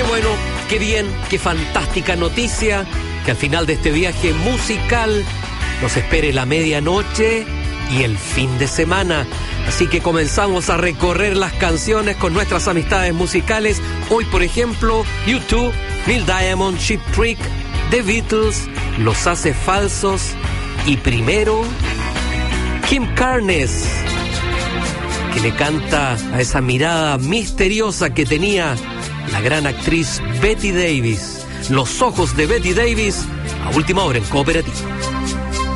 bueno, qué bien, qué fantástica noticia que al final de este viaje musical nos espere la medianoche y el fin de semana. Así que comenzamos a recorrer las canciones con nuestras amistades musicales. Hoy, por ejemplo, U2, Neil Diamond, Cheap Trick, The Beatles, Los Hace Falsos y primero Kim Carnes, que le canta a esa mirada misteriosa que tenía la gran actriz Bette Davis. Los ojos de Bette Davis, a última hora en Cooperativa.